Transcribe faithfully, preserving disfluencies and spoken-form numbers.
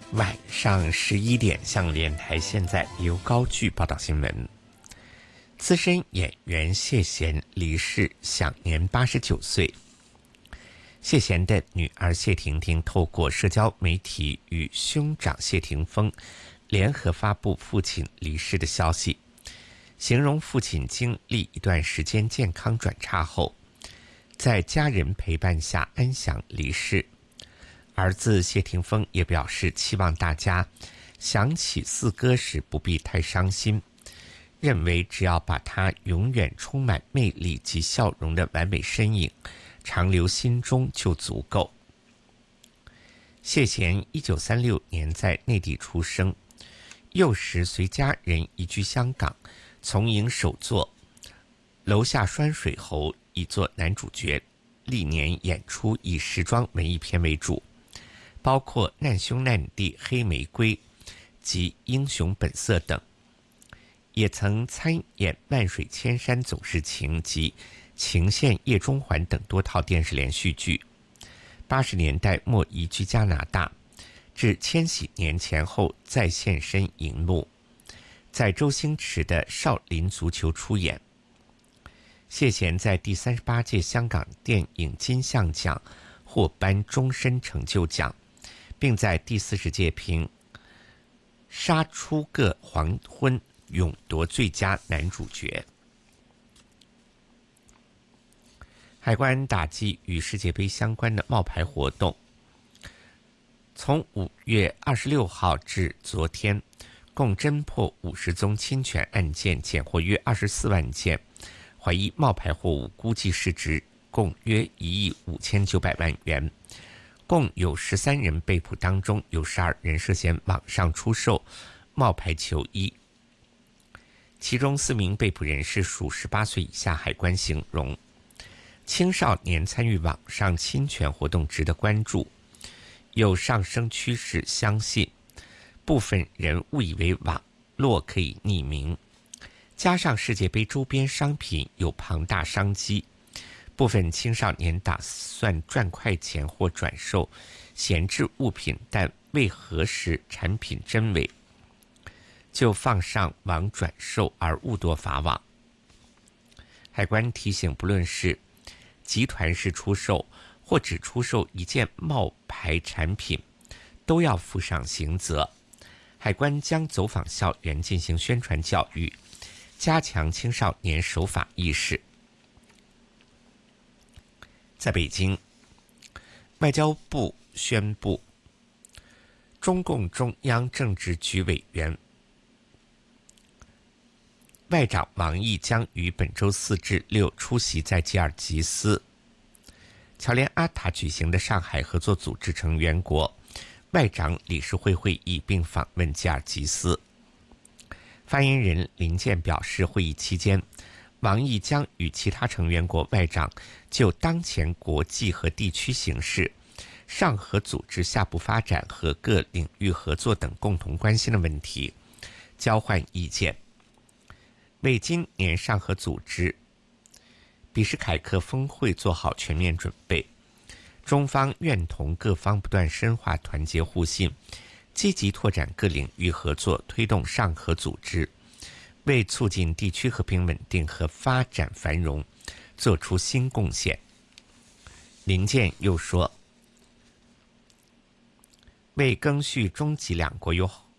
晚上十一点，向联台现在由高炬报道新闻。资深演员谢贤离世，享年八十九岁。谢贤的女儿谢婷婷透过社交媒体与兄长谢霆锋联合发布父亲离世的消息，形容父亲经历一段时间健康转差后，在家人陪伴下安详离世。儿子谢霆锋也表示，期望大家想起四哥时不必太伤心，认为只要把他永远充满魅力及笑容的完美身影长留心中就足够。谢贤一九三六年在内地出生，幼时随家人移居香港，从影首作《楼下拴水猴》以作男主角，历年演出以时装文艺片为主，包括《难兄难弟》《黑玫瑰》及《英雄本色》等，也曾参演《万水千山总是情》及《情线夜中环》等多套电视连续剧。八十年代末移居加拿大，至千禧年前后再现身荧幕，在周星驰的《少林足球》出演。谢贤在第三十八届香港电影金像奖获颁终身成就奖，并在第四十届凭《杀出个黄昏》勇夺最佳男主角。海关打击与世界杯相关的冒牌活动，从五月二十六号至昨天，共侦破五十宗侵权案件，检获约二十四万件，怀疑冒牌货物估计市值共约一亿五千九百万元。共有十三人被捕，当中有十二人涉嫌网上出售冒牌球衣，其中四名被捕人士属十八岁以下。海关形容青少年参与网上侵权活动值得关注，有上升趋势，相信部分人误以为网络可以匿名，加上世界杯周边商品有庞大商机，部分青少年打算赚快钱或转售闲置物品，但未核实产品真伪就放上网转售而误堕法网。海关提醒，不论是集团式出售或只出售一件冒牌产品，都要负上刑责。海关将走访校园进行宣传教育，加强青少年守法意识。在北京，外交部宣布，中共中央政治局委员外长王毅将于本周四至六出席在吉尔吉斯乔联阿塔举行的上海合作组织成员国外长理事会会议，并访问吉尔吉斯。发言人林健表示，会议期间，王毅将与其他成员国外长就当前国际和地区形势、上合组织下步发展和各领域合作等共同关心的问题交换意见，为今年上合组织比什凯克峰会做好全面准备。中方愿同各方不断深化团结互信，积极拓展各领域合作，推动上合组织为促进地区和平稳定和发展繁荣做出新贡献。林健又说，为赓续中吉两国友